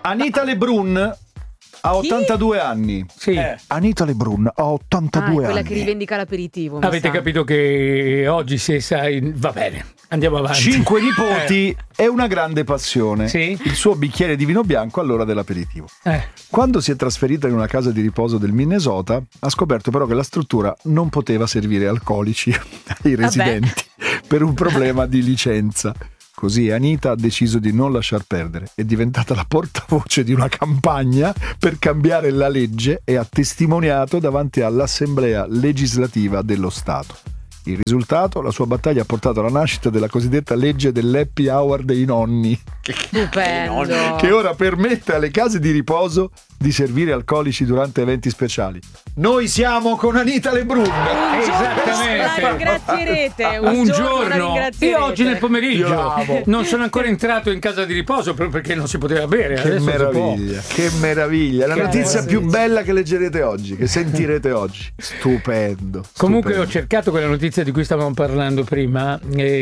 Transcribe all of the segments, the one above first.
Anita Lebrun ha 82 anni. Sì. Anita Lebrun ha 82 quella anni. che rivendica l'aperitivo. Avete capito che oggi si va bene, andiamo avanti. 5 nipoti e una grande passione. Sì. Il suo bicchiere di vino bianco all'ora dell'aperitivo. Quando si è trasferita in una casa di riposo del Minnesota, ha scoperto però che la struttura non poteva servire alcolici ai residenti per un problema di licenza. Così Anita ha deciso di non lasciar perdere, è diventata la portavoce di una campagna per cambiare la legge e ha testimoniato davanti all'Assemblea legislativa dello Stato. Il risultato, la sua battaglia ha portato alla nascita della cosiddetta legge dell'happy hour dei nonni, Stupendo. che ora permette alle case di riposo di servire alcolici durante eventi speciali. Noi siamo con Anita Lebrun. Esattamente. La ringrazierete. Un la giorno, ringrazierete. io oggi nel Io pomeriggio l'amo. non sono ancora entrato in casa di riposo proprio perché non si poteva bere. Che Adesso meraviglia, che meraviglia. La Che notizia meraviglia. più bella che leggerete oggi, che sentirete oggi. Stupendo. Comunque stupendo. ho cercato quella notizia di cui stavamo parlando prima,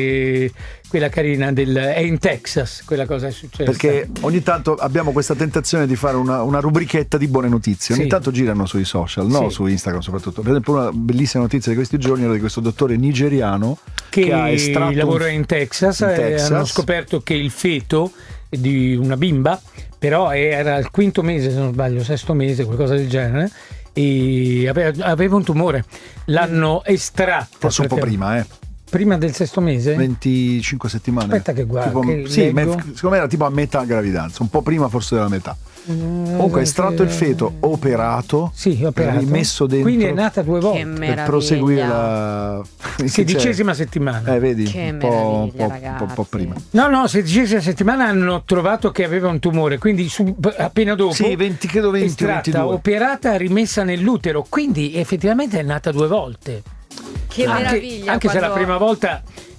quella carina è in Texas, quella cosa è successa. Perché ogni tanto abbiamo questa tentazione di fare una rubrichetta di buone notizie. Ogni Sì. tanto girano sui social, no? Sì. Su Instagram soprattutto. Per esempio, una bellissima notizia di questi giorni era di questo dottore nigeriano che ha estratto lavora in Texas, e hanno scoperto che il feto di una bimba, però era al 5° mese, se non sbaglio, 6° mese, qualcosa del genere, e aveva un tumore. L'hanno estratto. Forse un po' prima, Prima del 6° mese? 25 settimane. Aspetta che guardo, che sì, leggo. secondo me era tipo a metà gravidanza, un po' prima forse della metà. Comunque ha estratto il feto, operato, Sì, operato. rimesso dentro. Quindi è nata 2 volte. Che per meraviglia. proseguire la 16ª settimana. vedi, Che un po', meraviglia, un po' prima. No, 16ª settimana hanno trovato che aveva un tumore, quindi appena dopo Sì, 20, credo 20, estratta, 22. operata, rimessa nell'utero, quindi effettivamente è nata 2 volte. Che meraviglia. Anche se la quando- prima volta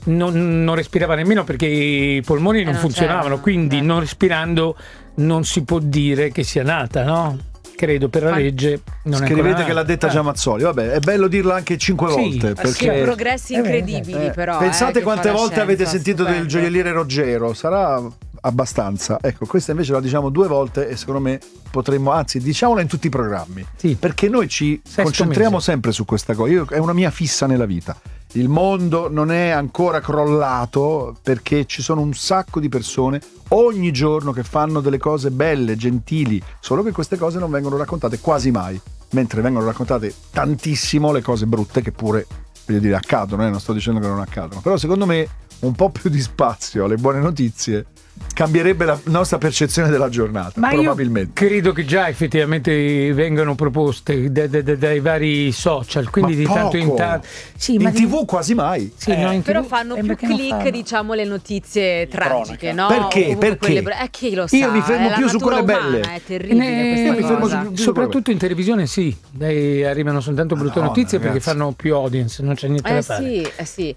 non respirava nemmeno perché i polmoni non non funzionavano, c'erano, quindi certo. non respirando non si può dire che sia nata, no? Credo per la legge non è Scrivete ancora che l'ha detta nata. già Mazzoli. Vabbè, è bello dirla anche 5 Sì, volte. sì, Perché progressi incredibili, però. pensate che quante fa la volte avete scienza, sentito del stupendo. gioielliere Ruggero. Sarà abbastanza. Ecco, questa invece la diciamo 2 volte e secondo me potremmo, anzi, diciamola in tutti i programmi. Sì. Perché noi ci 6° concentriamo mese. sempre su questa cosa. È una mia fissa nella vita. Il mondo non è ancora crollato perché ci sono un sacco di persone ogni giorno che fanno delle cose belle, gentili, solo che queste cose non vengono raccontate quasi mai, mentre vengono raccontate tantissimo le cose brutte che pure, voglio dire, accadono, non sto dicendo che non accadono, però secondo me un po' più di spazio alle buone notizie cambierebbe la nostra percezione della giornata, Ma probabilmente. io credo che già effettivamente vengano proposte dai vari social, quindi Ma di tanto in poco. tanto. Sì, In ma TV quasi mai. sì, no, in Però TV fanno più perché non click, fanno? diciamo, le notizie tragiche, no? Perché? Ovunque Perché? chi lo sa? Io mi fermo è la più su natura quelle umana, belle. È terribile questa mi fermo cosa. su- Soprattutto in televisione sì, arrivano soltanto brutte Madonna, notizie perché ragazzi. fanno più audience, non c'è niente da fare. Sì.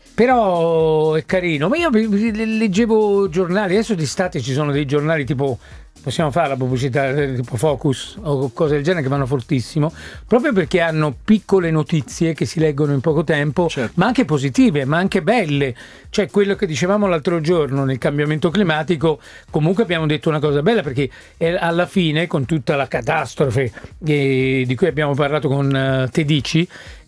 Però è carino, ma io leggevo giornali, adesso d'estate ci sono dei giornali tipo, possiamo fare la pubblicità tipo Focus o cose del genere che vanno fortissimo, proprio perché hanno piccole notizie che si leggono in poco tempo, Certo. ma anche positive, ma anche belle. Cioè quello che dicevamo l'altro giorno nel cambiamento climatico, comunque abbiamo detto una cosa bella, perché alla fine, con tutta la catastrofe di cui abbiamo parlato con Tedici,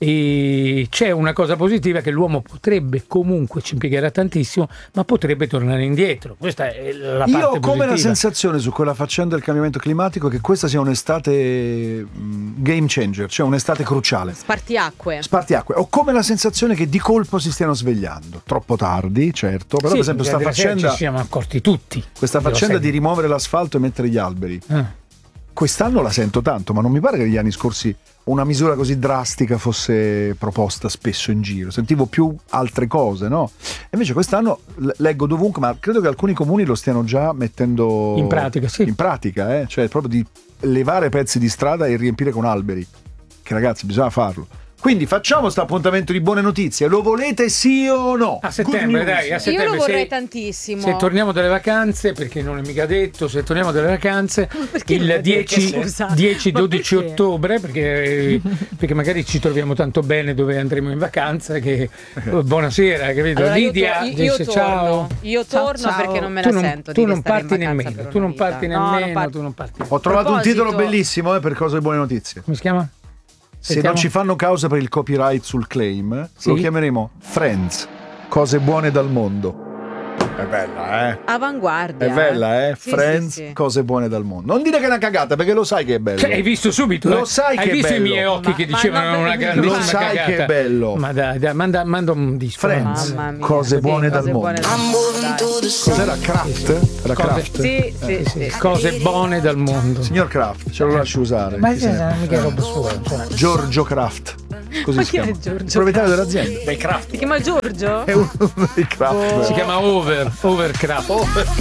c'è una cosa positiva, che l'uomo potrebbe, comunque ci impiegherà tantissimo, ma potrebbe tornare indietro. Questa è la parte Io ho come positiva. la sensazione su quella faccenda del cambiamento climatico che questa sia un'estate game changer, cioè un'estate cruciale. Spartiacque. Spartiacque. Ho come la sensazione che di colpo si stiano svegliando. Troppo tardi, certo, però Sì, per esempio sta della sera faccenda, ci siamo accorti tutti. questa Dello faccenda di secolo. rimuovere l'asfalto e mettere gli alberi. Ah. Quest'anno la sento tanto, ma non mi pare che negli anni scorsi una misura così drastica fosse proposta spesso in giro. Sentivo più altre cose, no? E invece quest'anno leggo dovunque, ma credo che alcuni comuni lo stiano già mettendo In pratica, sì. In pratica, cioè proprio di levare pezzi di strada e riempire con alberi. Che ragazzi, bisogna farlo. Quindi facciamo sto appuntamento di buone notizie. Lo volete sì o no? A settembre, dai, a settembre. Io lo vorrei tantissimo. Se torniamo dalle vacanze, perché non è mica detto, se torniamo dalle vacanze il 10-12 ottobre, perché magari ci troviamo tanto bene dove andremo in vacanza che buonasera, capito? Allora, Lidia dice ciao. Io torno Ciao. perché non me la sento. Tu non parti nemmeno, tu non parti nemmeno. Ho trovato un titolo bellissimo per cose di buone notizie. Come si chiama? Se non ci fanno causa per il copyright sul claim, lo chiameremo Friends, cose buone dal mondo. È bella, Avanguardia. È bella, Sì, Friends, sì. cose buone dal mondo. Non dire che è una cagata, perché lo sai che è bello. Cioè, hai visto subito? Lo sai hai che è visto bello. i miei occhi che dicevano una grandissima Lo sai cagata. che è bello. Ma dai, manda un disco. Friends, Mamma mia. cose buone dal cose mondo. buone dal mondo, dai. Cos'era Kraft? Era Kraft? Sì. Cose buone dal mondo. Signor Kraft, ce lo lasci usare. Ma non mica roba sua. Giorgio Kraft. Così Ma si chi è chiama. Giorgio Proprietario dell'azienda. Dei craft. Si chiama Giorgio? È uno dei Kraft. Si chiama Overcraft.